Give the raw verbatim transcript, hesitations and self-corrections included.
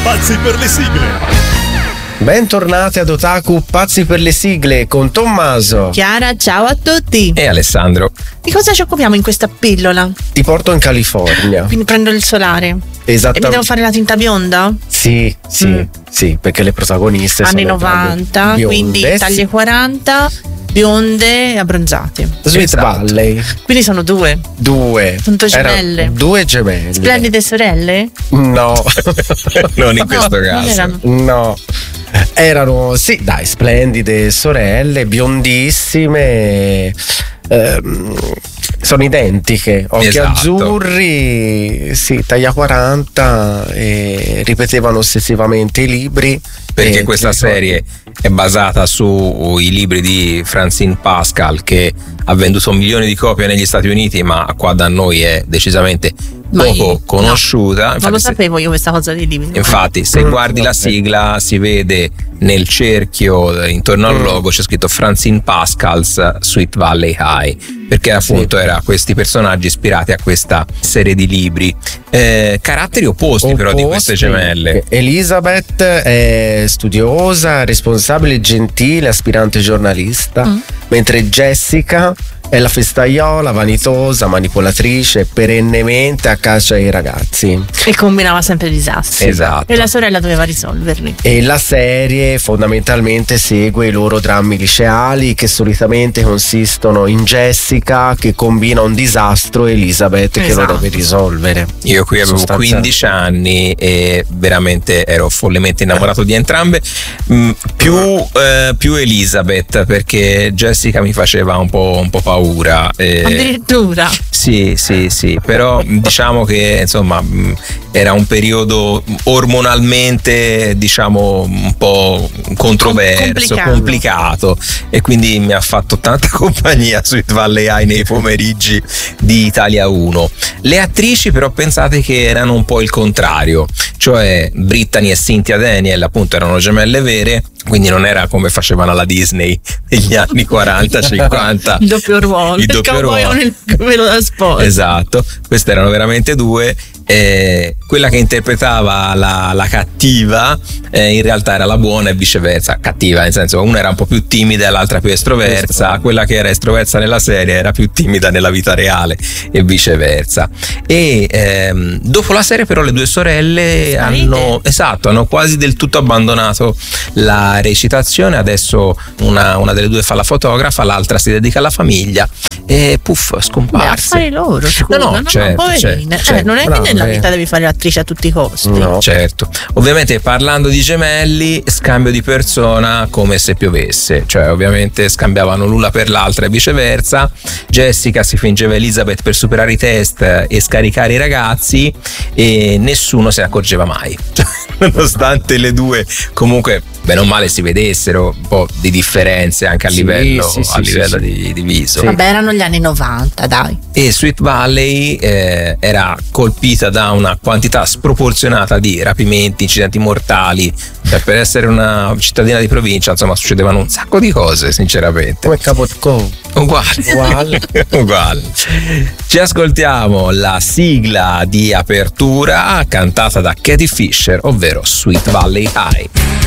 Pazzi per le sigle. Bentornati ad Otaku Pazzi per le sigle con Tommaso, Chiara, ciao a tutti. E Alessandro. Di cosa ci occupiamo in questa pillola? ti porto in California. Quindi prendo il solare. Esattamente. E mi devo fare la tinta bionda? Sì, sì, Mm. sì, perché le protagoniste Anni sono novanta, bionde. quindi taglie quaranta, bionde e abbronzate. Sweet Esatto. Valley, Quindi sono due. due. Sono due gemelle. Erano due gemelle. Splendide sorelle? No. Non in questo No, non caso. erano. No, erano, sì, dai, splendide sorelle, biondissime, ehm, sono identiche, occhi Esatto. azzurri, sì, taglia quaranta, e ripetevano ossessivamente i libri. Perché E questa ti ricordi? serie è basata sui libri di Francine Pascal, che ha venduto milioni di copie negli Stati Uniti, ma qua da noi è decisamente Ma poco io- conosciuta. Non Infatti, lo se- sapevo io questa cosa dei libri. Infatti, se Mm, guardi la ok. sigla, si vede nel cerchio eh, intorno al Mm. logo c'è scritto Francine Pascal's Sweet Valley High, perché appunto era questi personaggi ispirati a questa serie di libri. Eh, caratteri opposti, però, di queste Opposti. gemelle. Elizabeth è studiosa, responsabile, gentile, aspirante giornalista, Mm. mentre Jessica è la festaiola, vanitosa, manipolatrice, perennemente a caccia ai ragazzi. E combinava sempre disastri. Esatto. E la sorella doveva risolverli. E la serie fondamentalmente segue i loro drammi liceali, che solitamente consistono in Jessica che combina un disastro e Elizabeth che Esatto. lo deve risolvere. Io qui avevo Sostanzialmente. quindici anni e veramente ero follemente innamorato di entrambe. Mm, più, eh, più Elizabeth, perché Jessica mi faceva un po', un po' paura. eh, Addirittura. Sì, sì, sì, però diciamo che insomma mh, era un periodo ormonalmente, diciamo, un po' controverso, Complicato. complicato, e quindi mi ha fatto tanta compagnia Sweet Valley High nei pomeriggi di Italia uno. Le attrici però pensate che erano un po' il contrario, cioè Brittany e Cynthia Daniel appunto erano gemelle vere, quindi non era come facevano alla Disney negli anni quaranta cinquanta. Il doppio ruolo. Il doppio cowboy ruolo. con il velo da sposa. Esatto, queste erano veramente due. Eh, quella che interpretava la, la cattiva eh, in realtà era la buona e viceversa. Cattiva nel senso, una era un po' più timida e l'altra più estroversa. Esatto. Quella che era estroversa nella serie era più timida nella vita reale e viceversa. E ehm, dopo la serie però le due sorelle Sparite. hanno, esatto, hanno quasi del tutto abbandonato la recitazione. Adesso una, una delle due fa la fotografa, l'altra si dedica alla famiglia e puff, Beh, scomparse. affari loro, scusa, No, no, no, certo, poverine. certo, Eh, non è brave. che nella vita devi fare l'attrice a tutti i costi. No. Certo, ovviamente parlando di gemelli, scambio di persona come se piovesse, cioè ovviamente scambiavano l'una per l'altra e viceversa. Jessica si fingeva Elizabeth per superare i test e scaricare i ragazzi e nessuno se ne accorgeva mai. Nonostante le due comunque bene o male si vedessero un po' di differenze anche a Sì, livello, sì, sì, a sì, livello sì. Di, di viso. Sì. Vabbè, erano gli anni novanta, dai. E Sweet Valley eh, era colpita da una quantità sproporzionata di rapimenti, incidenti mortali. Cioè, per essere una cittadina di provincia, insomma, succedevano un sacco di cose, sinceramente. Come Capotco. Uguale. Uguale. Uguale. Ci ascoltiamo la sigla di apertura cantata da Katie Fisher, ovvero Sweet Valley High.